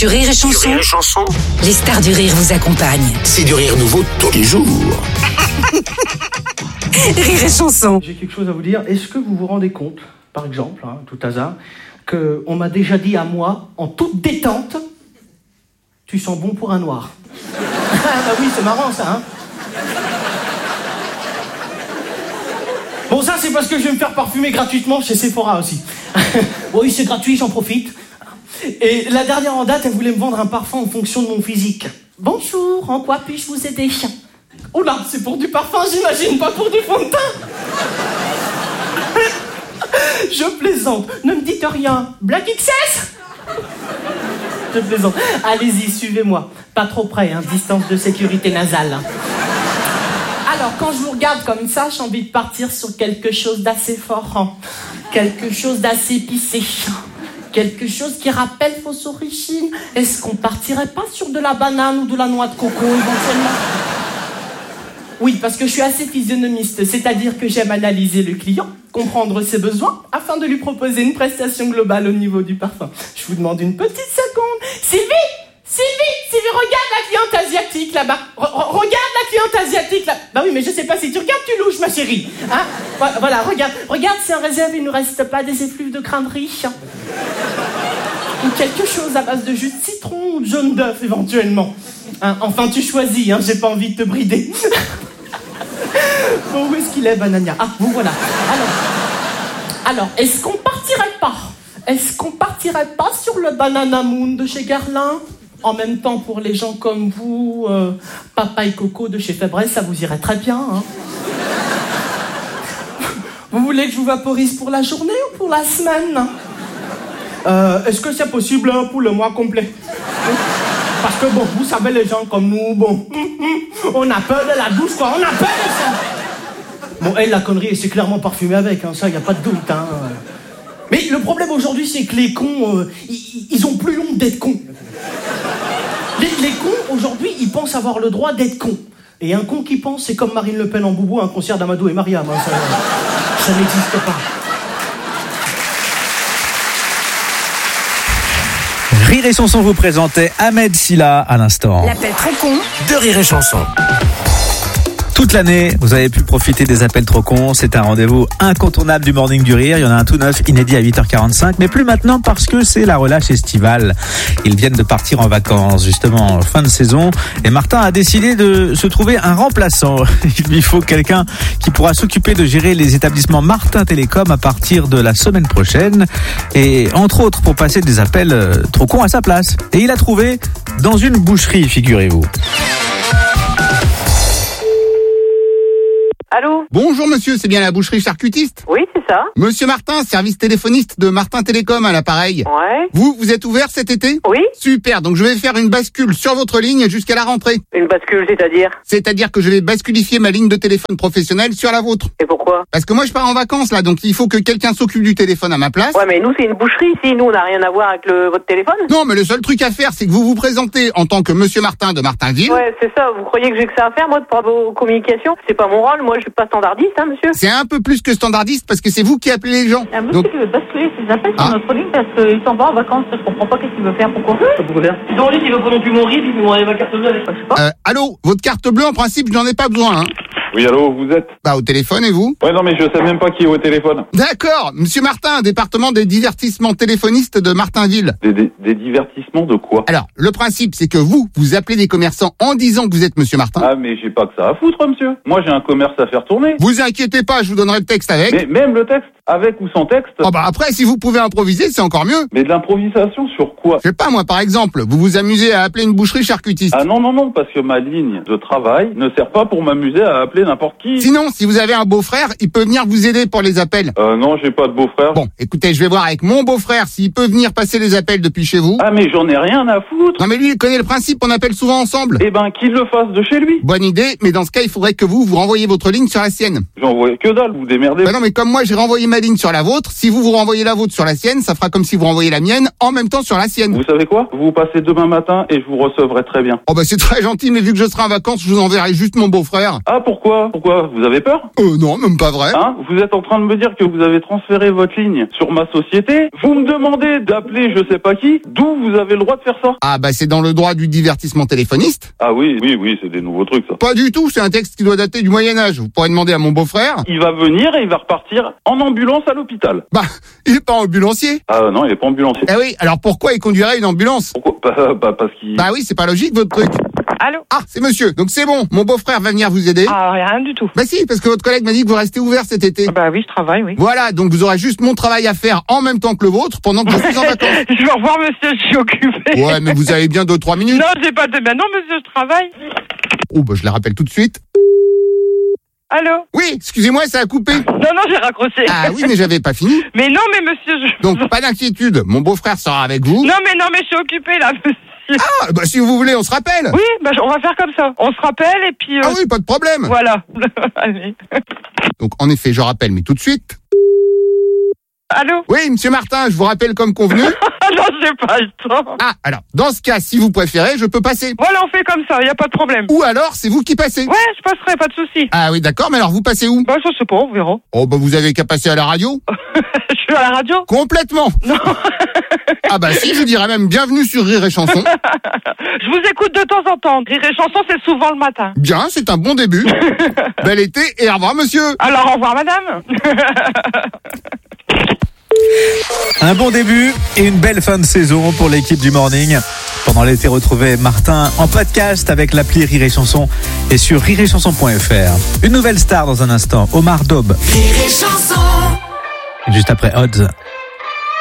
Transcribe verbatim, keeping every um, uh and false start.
Sur Rire et Chanson, Rire et Chanson, les stars du rire vous accompagnent. c'est du rire nouveau tous les jours. Rire et Chanson. J'ai quelque chose à vous dire. Est-ce que vous vous rendez compte, par exemple, hein, tout hasard, qu'on m'a déjà dit à moi, en toute détente, tu sens bon pour un noir. Ah bah oui, c'est marrant ça, hein. Bon, ça c'est parce que je vais me faire parfumer gratuitement chez Sephora aussi. Oui, c'est gratuit, j'en profite. Et la dernière en date, elle voulait me vendre un parfum en fonction de mon physique. Bonjour, en quoi puis-je vous aider? Oula, c'est pour du parfum, j'imagine, pas pour du fond de teint. Je plaisante, ne me dites rien. Black X S? Je plaisante. Allez-y, suivez-moi. Pas trop près, hein, distance de sécurité nasale. Alors, quand je vous regarde comme ça, j'ai envie de partir sur quelque chose d'assez fort. Hein. Quelque chose d'assez épicé. Quelque chose qui rappelle vos origines. Est-ce qu'on partirait pas sur de la banane ou de la noix de coco, éventuellement? Oui, parce que je suis assez physionomiste, c'est-à-dire que j'aime analyser le client, comprendre ses besoins, afin de lui proposer une prestation globale au niveau du parfum. Je vous demande une petite seconde. Sylvie! Sylvie! Sylvie, regarde la cliente asiatique là-bas. Re- re- regarde la cliente asiatique là. Bah oui, mais je sais pas si tu regardes, tu louches, ma chérie. Hein? Voilà, regarde. Regarde si en réserve, il ne reste pas des effluves de crânerie. Ou quelque chose à base de jus de citron ou de jaune d'œuf, éventuellement. Hein, enfin, tu choisis, hein, j'ai pas envie de te brider. Bon, où est-ce qu'il est, Banania? Ah, vous voilà. Alors, alors est-ce qu'on partirait pas Est-ce qu'on partirait pas sur le Banana Moon de chez Guerlain? En même temps, pour les gens comme vous, euh, Papaye Coco de chez Febreze, ça vous irait très bien, hein. Vous voulez que je vous vaporise pour la journée ou pour la semaine? Euh, est-ce que c'est possible hein, pour le mois complet? Parce que bon, vous savez, les gens comme nous, bon, on a peur de la douche, quoi, on a peur de ça. Bon, elle, la connerie, c'est clairement parfumé avec, hein, ça, y a pas de doute, hein. Mais le problème aujourd'hui, c'est que les cons, euh, ils, ils ont plus honte d'être cons. Les, les cons, aujourd'hui, ils pensent avoir le droit d'être cons. Et un con qui pense, c'est comme Marine Le Pen en boubou à un concert d'Amadou et Mariam, hein, ça, ça n'existe pas. Rire et Chanson vous présentait Ahmed Silla à l'instant. L'appel trop con De Rire et Chanson. Toute l'année, vous avez pu profiter des appels trop cons. C'est un rendez-vous incontournable du Morning du Rire. Il y en a un tout neuf, inédit à huit heures quarante-cinq. Mais plus maintenant parce que c'est la relâche estivale. Ils viennent de partir en vacances, justement, fin de saison. Et Martin a décidé de se trouver un remplaçant. Il lui faut quelqu'un qui pourra s'occuper de gérer les établissements Martin Télécom à partir de la semaine prochaine. Et entre autres, pour passer des appels trop cons à sa place. Et il a trouvé dans une boucherie, figurez-vous. Allô? Bonjour monsieur, c'est bien la boucherie charcutiste? Oui, c'est ça. Monsieur Martin, service téléphoniste de Martin Télécom à l'appareil. Ouais. Vous, vous êtes ouvert cet été? Oui. Super, donc je vais faire une bascule sur votre ligne jusqu'à la rentrée. Une bascule, c'est-à-dire? C'est-à-dire que je vais basculifier ma ligne de téléphone professionnelle sur la vôtre. Et pourquoi? Parce que moi je pars en vacances là, donc il faut que quelqu'un s'occupe du téléphone à ma place. Ouais, mais nous, c'est une boucherie ici. Nous, on n'a rien à voir avec le, votre téléphone. Non, mais le seul truc à faire, c'est que vous vous présentez en tant que monsieur Martin de Martinville. Ouais, c'est ça. Vous croyez que j'ai que ça à faire, moi, de par vos communications? C'est pas mon rôle. Moi, je suis pas standardiste, hein, monsieur. C'est un peu plus que standardiste parce que c'est vous qui appelez les gens. Un monsieur Donc, qui veut basculer ses appels Ah. sur notre ligne parce qu'il s'en va en vacances. Je comprends pas qu'est-ce qu'il veut faire. Pourquoi? Pourquoi faire? Ils ont dit, il veut pas non plus mon riz, puis ils m'ont enlevé ma carte bleue avec. Je sais pas. euh, allô, votre carte bleue en principe, j'en ai pas besoin. Hein. Oui, allô, vous êtes? Bah au téléphone et vous? Ouais, non, mais je sais même pas qui est au téléphone. D'accord, monsieur Martin, département des divertissements téléphonistes de Martinville. Des, des, des divertissements de quoi? Alors, le principe, c'est que vous, vous appelez des commerçants en disant que vous êtes monsieur Martin. Ah, mais j'ai pas que ça à foutre, monsieur. Moi, j'ai un commerce à faire tourner. Vous inquiétez pas, je vous donnerai le texte avec. Mais même le texte, avec ou sans texte. Oh bah après, si vous pouvez improviser, c'est encore mieux. Mais de l'improvisation sur quoi? Je sais pas, moi, par exemple, vous vous amusez à appeler une boucherie charcutiste. Ah non, non, non, parce que ma ligne de travail ne sert pas pour m'amuser à appeler n'importe qui. Sinon, si vous avez un beau-frère, il peut venir vous aider pour les appels. Euh, non, j'ai pas de beau-frère. Bon, écoutez, je vais voir avec mon beau-frère s'il peut venir passer les appels depuis chez vous. Ah, mais j'en ai rien à foutre. Non mais lui, il connaît le principe, on appelle souvent ensemble. Eh ben, qu'il le fasse de chez lui. Bonne idée, mais dans ce cas, il faudrait que vous, vous renvoyez votre ligne sur la sienne. J'en vois que dalle, vous démerdez. Bah non, mais comme moi, j'ai renvoyé ma ligne sur la vôtre, si vous vous renvoyez la vôtre sur la sienne, ça fera comme si vous renvoyez la mienne en même temps sur la sienne. Vous savez quoi? Vous passez demain matin et je vous recevrai très bien. Oh bah c'est très gentil, mais vu que je serai en vacances, je vous enverrai juste mon beau-frère. Ah, pourquoi? quoi? Pourquoi? Vous avez peur? Euh, non, même pas vrai. Hein? Vous êtes en train de me dire que vous avez transféré votre ligne sur ma société. Vous me demandez d'appeler je sais pas qui. D'où vous avez le droit de faire ça? Ah bah c'est dans le droit du divertissement téléphoniste. Ah oui, oui, oui, c'est des nouveaux trucs ça. Pas du tout, c'est un texte qui doit dater du Moyen-Âge. Vous pourrez demander à mon beau-frère. Il va venir et il va repartir en ambulance à l'hôpital. Bah, il est pas ambulancier. Ah non, il est pas ambulancier. Eh oui, alors pourquoi il conduirait une ambulance? Pourquoi? Bah, bah parce qu'il... Bah oui, c'est pas logique votre truc. Allô? Ah, c'est monsieur. Donc c'est bon, mon beau-frère va venir vous aider. Ah, rien du tout. Bah si, parce que votre collègue m'a dit que vous restez ouvert cet été. Bah oui, je travaille, oui. Voilà, donc vous aurez juste mon travail à faire en même temps que le vôtre pendant que je suis en vacances. Je vais au revoir, monsieur, je suis occupé. Ouais, mais vous avez bien deux trois minutes. Non, j'ai pas de... Ben non, monsieur, je travaille. Oh, bah je la rappelle tout de suite. Allô? Oui, excusez-moi, ça a coupé. Non, non, j'ai raccroché. Ah oui, mais j'avais pas fini. Mais non, mais monsieur, je... Donc pas d'inquiétude, mon beau-frère sera avec vous. Non, mais non, mais je suis occupé, là, monsieur. Ah, bah si vous voulez, on se rappelle. Oui, bah on va faire comme ça. On se rappelle et puis... Euh... Ah oui, pas de problème. Voilà. Allez. Donc en effet, je rappelle, mais tout de suite. Allô? Oui, monsieur Martin, je vous rappelle comme convenu. Non, j'ai pas le temps. Ah, alors, dans ce cas, si vous préférez, je peux passer. Voilà, on fait comme ça, y a pas de problème. Ou alors, c'est vous qui passez. Ouais, je passerai, pas de souci. Ah oui, d'accord, mais alors vous passez où? Bah, je sais pas, on verra. Oh, bah vous avez qu'à passer à la radio. Je suis à la radio? Complètement. Non. Ah bah si, je dirais même bienvenue sur Rire et Chanson. Je vous écoute de temps en temps. Rire et Chanson, c'est souvent le matin. Bien, c'est un bon début. Bel été et au revoir, monsieur. Alors, au revoir, madame. Un bon début et une belle fin de saison pour l'équipe du Morning. Pendant l'été, retrouvez Martin en podcast avec l'appli Rire et Chanson et sur rire et chanson point f r. Une nouvelle star dans un instant, Omar Daube. Rire et Chanson. Juste après Odds.